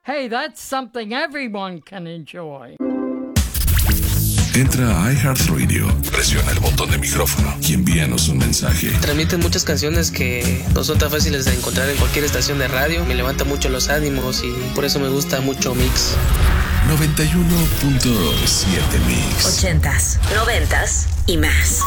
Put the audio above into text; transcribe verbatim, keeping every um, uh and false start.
Hey, that's something everyone can enjoy. Entra a iHeartRadio, presiona el botón de micrófono y envíanos un mensaje. Transmiten muchas canciones que no son tan fáciles de encontrar en cualquier estación de radio. Me levanta mucho los ánimos y por eso me gusta mucho Mix. noventa y uno punto siete Mix. Ochentas, noventas y más.